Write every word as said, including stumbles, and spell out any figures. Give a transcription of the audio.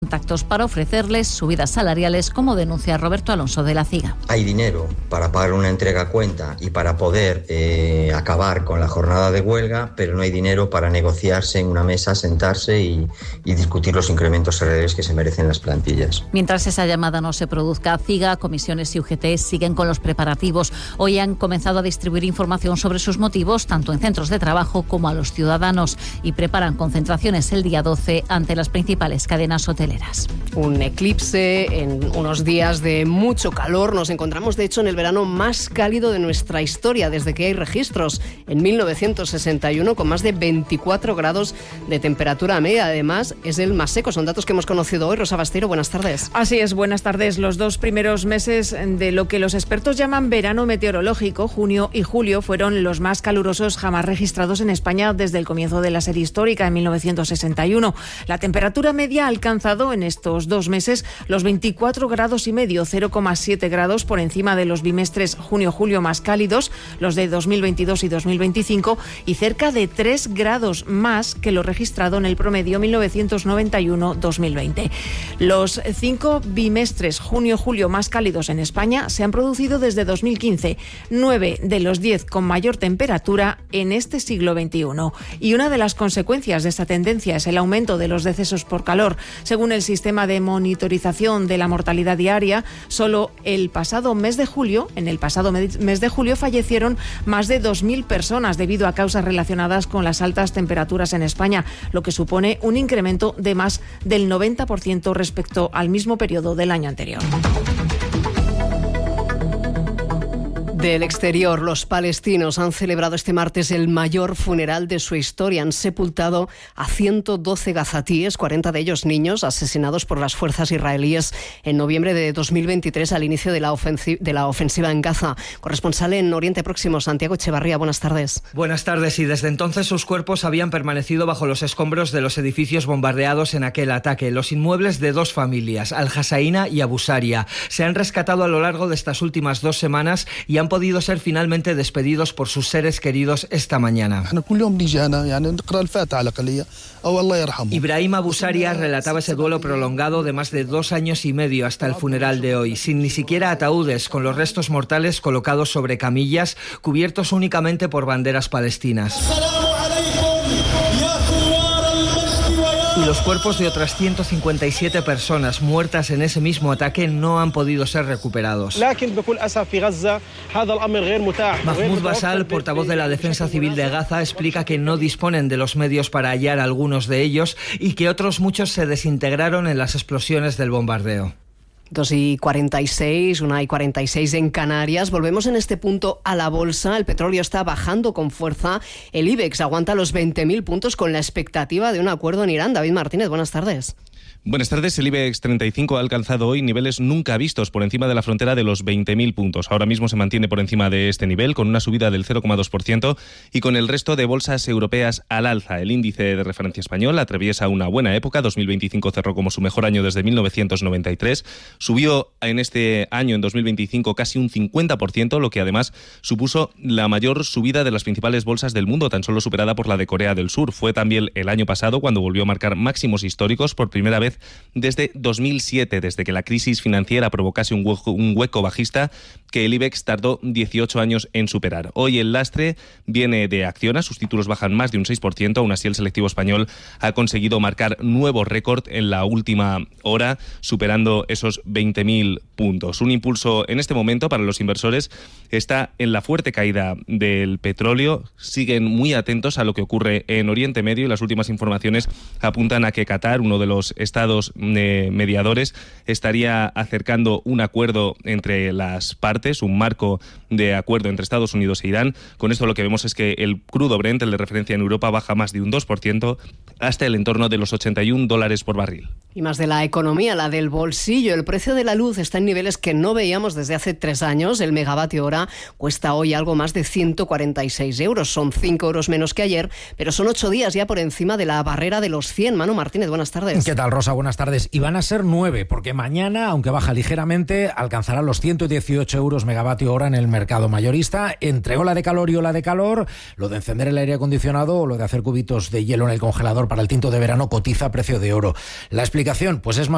contactos para ofrecerles subidas salariales, como denuncia Roberto Alonso de la CIGA. Hay dinero para pagar una entrega a cuenta y para poder eh, acabar con la jornada de huelga, pero no hay dinero para negociarse en una mesa, sentarse y, y discutir los incrementos salariales que se merecen las plantillas. Mientras esa llamada no se produzca, CIGA, comisiones y U G T siguen con los preparativos. Hoy han comenzado a distribuir información sobre sus motivos, tanto en centros de trabajo como a los ciudadanos, y preparan concentraciones el día doce ante las principales cadenas hoteleras. Un eclipse en unos días de mucho calor. Nos encontramos, de hecho, en el verano más cálido de nuestra historia, desde que hay registros, en mil novecientos sesenta y uno, con más de veinticuatro grados de temperatura media. Además, es el más seco. Son datos que hemos conocido hoy. Rosa Basteiro, buenas tardes. Así es, buenas tardes. Los dos primeros meses de lo que los expertos llaman verano meteorológico, junio y julio, fueron los más calurosos jamás registrados en España desde el comienzo de la serie histórica en mil novecientos sesenta y uno. La temperatura media ha alcanzado en estos dos meses los veinticuatro grados y medio, cero coma siete grados por encima de los bimestres junio-julio más cálidos, los de dos mil veintidós y dos mil veinticinco, y cerca de tres grados más que lo registrado en el promedio mil novecientos noventa y uno dos mil veinte. Los cinco bimestres junio-julio más cálidos en España se han producido desde dos mil quince, nueve de los diez con mayor temperatura en este siglo veintiuno. Y una de las consecuencias de esta tendencia es el aumento de los decesos por calor. Según el sistema de monitorización de la mortalidad diaria, solo el pasado mes de julio, en el pasado mes de julio, fallecieron más de dos mil personas debido a causas relacionadas con las altas temperaturas en España, lo que supone un incremento de más del noventa por ciento respecto al mismo periodo del año anterior. Del exterior, los palestinos han celebrado este martes el mayor funeral de su historia. Han sepultado a ciento doce gazatíes, cuarenta de ellos niños, asesinados por las fuerzas israelíes en noviembre de dos mil veintitrés, al inicio de la, ofensiva, de la ofensiva en Gaza. Corresponsal en Oriente Próximo, Santiago Echevarría, buenas tardes. Buenas tardes, y desde entonces sus cuerpos habían permanecido bajo los escombros de los edificios bombardeados en aquel ataque. Los inmuebles de dos familias, Al-Jasaina y Abu Saria, se han rescatado a lo largo de estas últimas dos semanas y han podido ser finalmente despedidos por sus seres queridos esta mañana. Ibrahim Abu Saria relataba ese duelo prolongado de más de dos años y medio hasta el funeral de hoy, sin ni siquiera ataúdes, con los restos mortales colocados sobre camillas, cubiertos únicamente por banderas palestinas. Y los cuerpos de otras ciento cincuenta y siete personas muertas en ese mismo ataque no han podido ser recuperados. Mahmoud Basal, portavoz de la Defensa Civil de Gaza, explica que no disponen de los medios para hallar algunos de ellos y que otros muchos se desintegraron en las explosiones del bombardeo. dos y cuarenta y seis, una y cuarenta y seis en Canarias. Volvemos en este punto a la bolsa. El petróleo está bajando con fuerza. El IBEX aguanta los veinte mil puntos con la expectativa de un acuerdo en Irán. David Martínez, buenas tardes. Buenas tardes. El IBEX treinta y cinco ha alcanzado hoy niveles nunca vistos por encima de la frontera de los veinte mil puntos. Ahora mismo se mantiene por encima de este nivel con una subida del cero coma dos por ciento y con el resto de bolsas europeas al alza. El índice de referencia español atraviesa una buena época. dos mil veinticinco cerró como su mejor año desde mil novecientos noventa y tres. Subió en este año, en dos mil veinticinco, casi un cincuenta por ciento, lo que además supuso la mayor subida de las principales bolsas del mundo, tan solo superada por la de Corea del Sur. Fue también el año pasado cuando volvió a marcar máximos históricos por primera vez desde dos mil siete, desde que la crisis financiera provocase un hueco, un hueco bajista que el IBEX tardó dieciocho años en superar. Hoy el lastre viene de Acciona, sus títulos bajan más de un seis por ciento, aún así el selectivo español ha conseguido marcar nuevo récord en la última hora, superando esos veinte mil puntos. Un impulso en este momento para los inversores está en la fuerte caída del petróleo. Siguen muy atentos a lo que ocurre en Oriente Medio y las últimas informaciones apuntan a que Qatar, uno de los estados eh, mediadores, estaría acercando un acuerdo entre las partes, un marco de acuerdo entre Estados Unidos e Irán. Con esto lo que vemos es que el crudo Brent, el de referencia en Europa, baja más de un dos por ciento hasta el entorno de los ochenta y un dólares por barril. Y más de la economía, la del bolsillo. El precio de la luz está en niveles que no veíamos desde hace tres años. El megavatio hora cuesta hoy algo más de ciento cuarenta y seis euros. Son cinco euros menos que ayer, pero son ocho días ya por encima de la barrera de los cien. Manu Martínez, buenas tardes. ¿Qué tal, Rosa? Buenas tardes. Y van a ser nueve, porque mañana, aunque baja ligeramente, alcanzará los ciento dieciocho euros megavatio hora en el mercado mayorista. Entre ola de calor y ola de calor, lo de encender el aire acondicionado o lo de hacer cubitos de hielo en el congelador para el tinto de verano cotiza a precio de oro. La explicación, pues es más